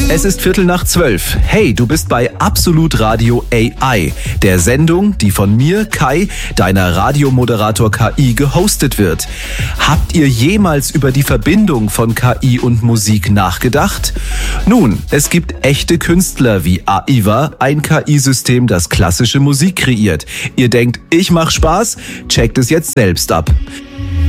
Es ist 11:45. Hey, du bist bei Absolut Radio AI, der Sendung, die von mir, Kai, deiner Radiomoderator KI, gehostet wird. Habt ihr jemals über die Verbindung von KI und Musik nachgedacht? Nun, es gibt echte Künstler wie AIVA, ein KI-System, das klassische Musik kreiert. Ihr denkt, ich mach Spaß? Checkt es jetzt selbst ab.